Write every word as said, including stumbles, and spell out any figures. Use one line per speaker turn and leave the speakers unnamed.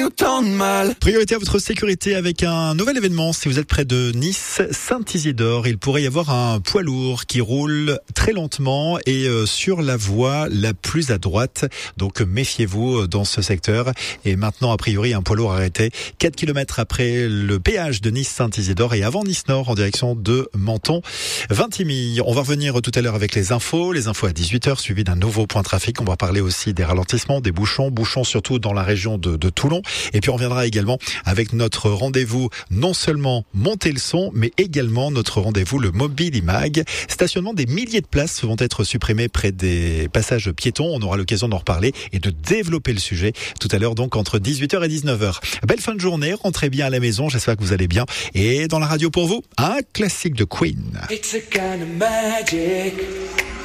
autant de mal.
Priorité à votre sécurité avec un nouvel événement. Si vous êtes près de Nice, Saint-Isidore, il pourrait y avoir un poids lourd qui roule très lentement et euh, sur la voie la plus à droite. Donc méfiez-vous dans ce secteur. Et maintenant, a priori, un poids lourd arrêté quatre kilomètres après le péage de Nice-Saint-Isidore et avant Nice-Nord en direction de Menton-Vintimille. On va revenir tout à l'heure avec les infos. Les infos à dix-huit heures suivi d'un nouveau point de trafic. On va parler aussi des ralentissements, des bouchons, bouchons surtout dans la région de, de Toulon. Et puis on reviendra également avec notre rendez-vous, non seulement monter le son, mais également notre rendez-vous, le Mobilimag. Stationnement, des milliers de places vont être supprimées près des passages piétons. On aura l'occasion d'en reparler et de développer le sujet tout à l'heure, donc entre dix-huit heures et dix-neuf heures. Belle fin de journée, rentrez bien à la maison, j'espère que vous allez bien. Et dans la radio pour vous, un classique de Queen.
It's a kind of magic.